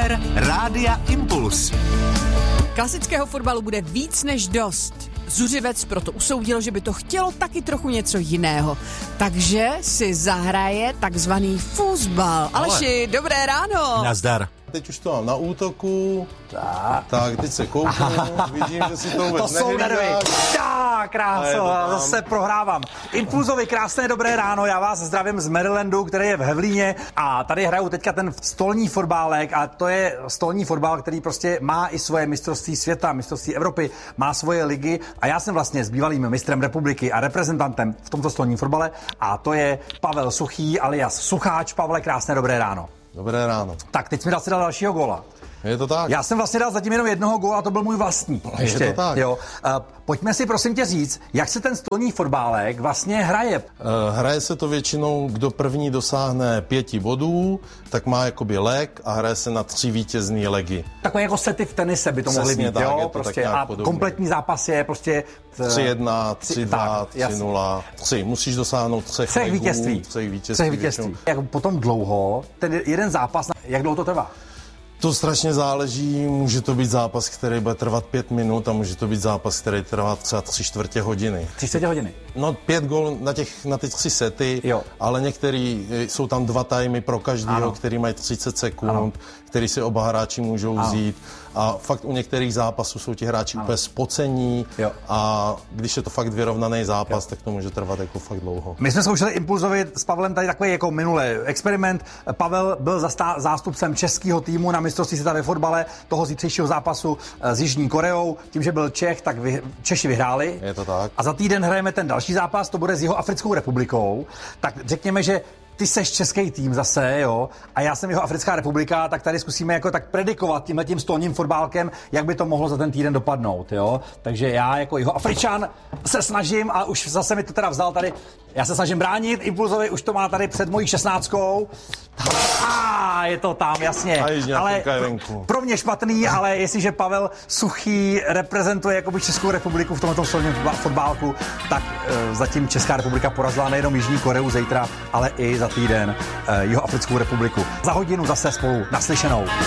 Éter Rádia Impuls. Klasického fotbalu bude víc než dost. Zuřivec proto usoudil, že by to chtělo taky trochu něco jiného. Takže si zahraje takzvaný fúzbal. Aleši, dobré ráno. Nazdar. Teď už to mám na útoku. Tak, teď se kouknu, vidím, že si to vůbec nehlídáš. Kráso, zase prohrávám. Impulzovi, krásné dobré ráno, já vás zdravím z Marylandu, který je v Havlíně a tady hraju teďka ten stolní fotbálek a to je stolní fotbal, který prostě má i svoje mistrovství světa, mistrovství Evropy, má svoje ligy a já jsem vlastně s bývalým mistrem republiky a reprezentantem v tomto stolním fotbale a to je Pavel Suchý alias Sucháč. Pavle, krásné dobré ráno. Dobré ráno. Tak, teď mi dal dalšího góla. Je to tak? Já jsem vlastně dal zatím jenom jednoho góla a to byl můj vlastní. Ještě. Je to tak? Jo. Pojďme si prosím tě říct, jak se ten stolní fotbálek vlastně hraje. Hraje se to většinou, kdo první dosáhne 5 bodů, tak má jakoby leg a hraje se na 3 vítězný legy. Takové jako sety v tenise by to mohly být, tak, jo? to Prostě. tak A podobně. kompletní zápas je prostě 3-1, 3-2, 3-0, 3. Musíš dosáhnout 3 legů, vítězství. 3 vítězství. Jak potom dlouho, ten jeden zápas, jak dlouho to trvá? To strašně záleží, může to být zápas, který bude trvat 5 minut a může to být zápas, který trvá třeba 3/4 hodiny. 3/4 hodiny? No 5 gól na ty 3 sety, jo. Ale některý, jsou tam 2 timey pro každýho, který mají 30 sekund, který si oba hráči můžou vzít. A fakt u některých zápasů jsou ti hráči úplně spocení a když je to fakt vyrovnaný zápas, tak to může trvat jako fakt dlouho. My jsme zkoušeli Impulzovi s Pavlem tady takový jako minulý experiment. Pavel byl zástupcem českého týmu na mistrovství světa ve fotbale toho zítřejšího zápasu s Jižní Koreou. Tím, že byl Čech, tak Češi vyhráli. Je to tak. A za týden hrajeme ten další zápas, to bude s Jihoafrickou republikou. Tak řekněme, že ty seš český tým zase, jo, a já jsem Jihoafrická republika, tak tady zkusíme jako tak predikovat tímhletím stolním fotbálkem, jak by to mohlo za ten týden dopadnout, jo. Takže já jako Jihoafričan se snažím, a už zase mi to teda vzal tady, já se snažím bránit, Impulzovi už to má tady před mojí 16. Je to tam, jasně. Ale pro mě špatný, ale jestliže Pavel Suchý reprezentuje jakoby Českou republiku v tomto stolním fotbálku, tak zatím Česká republika porazila nejenom Jižní Koreu zítra, ale i za týden Jihoafrickou republiku. Za hodinu zase spolu naslyšenou.